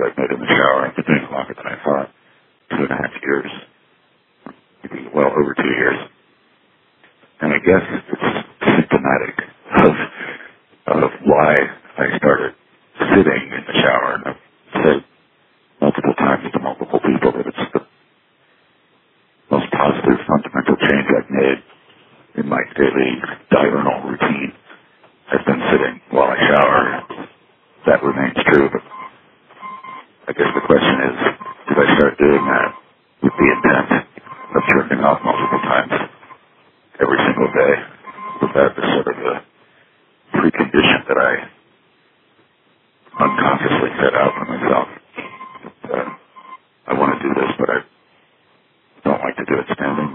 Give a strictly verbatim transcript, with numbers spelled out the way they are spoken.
that I've made in the shower. I've been doing it longer than I thought. Two and a half years. Maybe well over two years. And I guess it's symptomatic of, of why I started sitting in the shower. And I've said multiple times to multiple people that it's the most positive, fundamental change I've made in my daily diurnal routine. I've been sitting while I shower. That remains true, but I guess the question is, did I start doing that with the intent of jerking off multiple times every single day? Was that the sort of the precondition that I unconsciously set out for myself? Uh, I want to do this, but I don't like to do it standing.